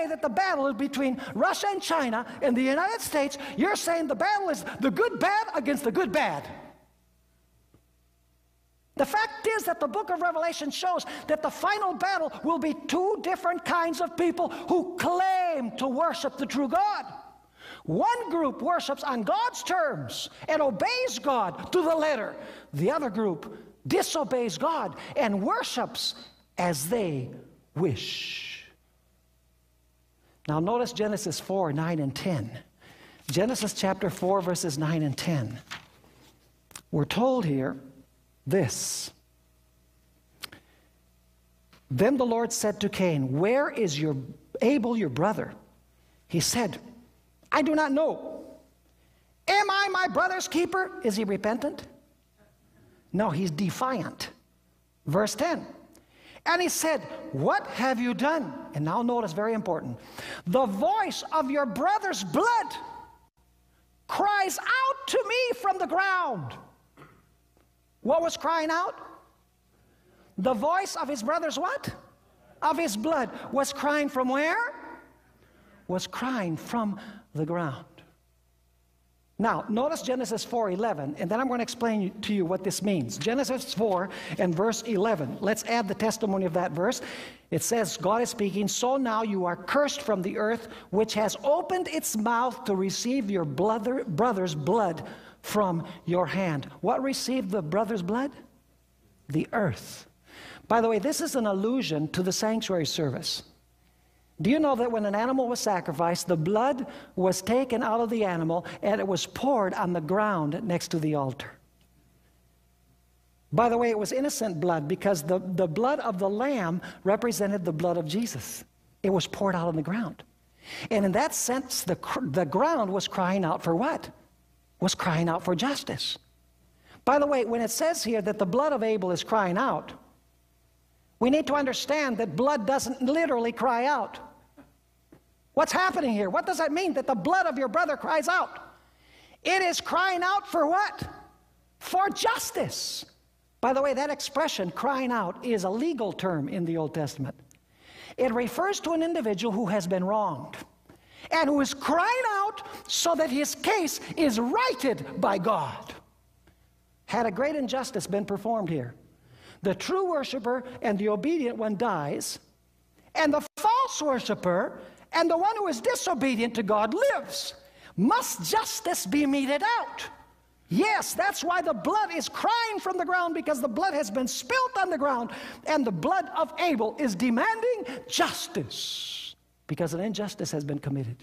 that the battle is between Russia and China and the United States, you're saying the battle is the good bad against the good bad. The fact is that the book of Revelation shows that the final battle will be two different kinds of people who claim to worship the true God. One group worships on God's terms and obeys God to the letter. The other group disobeys God and worships as they wish. Now notice Genesis 4, 9 and 10. Genesis chapter 4, verses 9 and 10. We're told here this. Then the Lord said to Cain, "Where is Abel your brother?" He said, "I do not know." "Am I my brother's keeper?" Is he repentant? No, he's defiant. Verse 10. And he said, "What have you done?" And now notice, very important. "The voice of your brother's blood cries out to me from the ground." What was crying out? The voice of his brother's what? Of his blood. Was crying from where? Was crying from the ground. Now, notice Genesis 4:11, and then I'm going to explain to you what this means. Genesis 4 and verse 11. Let's add the testimony of that verse. It says, God is speaking, "So now you are cursed from the earth, which has opened its mouth to receive your brother's blood from your hand." What received the brother's blood? The earth. By the way, this is an allusion to the sanctuary service. Do you know that when an animal was sacrificed, the blood was taken out of the animal and it was poured on the ground next to the altar? By the way, it was innocent blood because the blood of the lamb represented the blood of Jesus. It was poured out on the ground. And in that sense, the ground was crying out for what? Was crying out for justice. By the way, when it says here that the blood of Abel is crying out, we need to understand that blood doesn't literally cry out. What's happening here? What does that mean that the blood of your brother cries out? It is crying out for what? For justice. By the way, that expression, crying out, is a legal term in the Old Testament. It refers to an individual who has been wronged and who is crying out so that his case is righted by God. Had a great injustice been performed here, the true worshiper and the obedient one dies, and the false worshiper and the one who is disobedient to God lives. Must justice be meted out? Yes, that's why the blood is crying from the ground, because the blood has been spilt on the ground, and the blood of Abel is demanding justice because an injustice has been committed.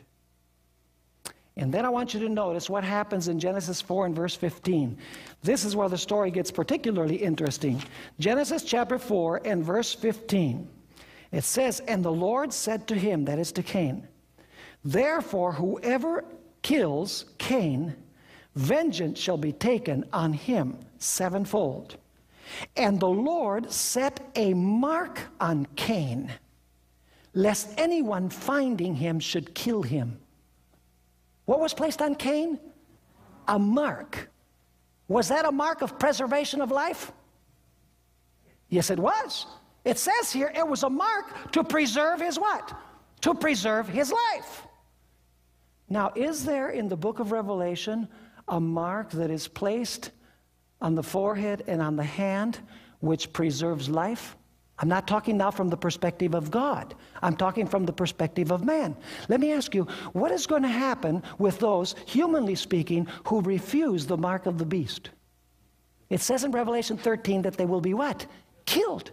And then I want you to notice what happens in Genesis 4 and verse 15. This is where the story gets particularly interesting. Genesis chapter 4 and verse 15. It says, "And the Lord said to him," that is to Cain, "Therefore whoever kills Cain, vengeance shall be taken on him sevenfold. And the Lord set a mark on Cain, lest anyone finding him should kill him." What was placed on Cain? A mark. Was that a mark of preservation of life? Yes, it was. It says here it was a mark to preserve his what? To preserve his life. Now, is there in the book of Revelation a mark that is placed on the forehead and on the hand which preserves life? I'm not talking now from the perspective of God. I'm talking from the perspective of man. Let me ask you, what is going to happen with those, humanly speaking, who refuse the mark of the beast? It says in Revelation 13 that they will be what? Killed.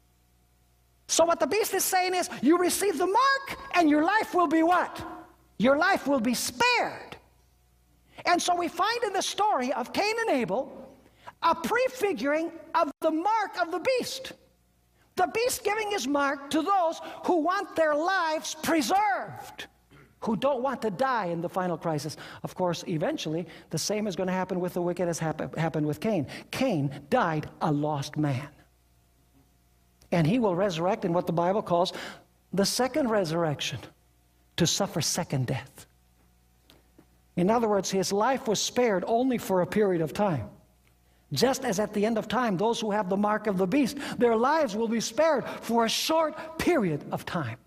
So what the beast is saying is, you receive the mark and your life will be what? Your life will be spared. And so we find in the story of Cain and Abel a prefiguring of the mark of the beast. The beast giving his mark to those who want their lives preserved, who don't want to die in the final crisis. Of course, eventually, the same is going to happen with the wicked as happened with Cain. Cain died a lost man. And he will resurrect in what the Bible calls the second resurrection, to suffer second death. In other words, his life was spared only for a period of time. Just as at the end of time, those who have the mark of the beast, their lives will be spared for a short period of time.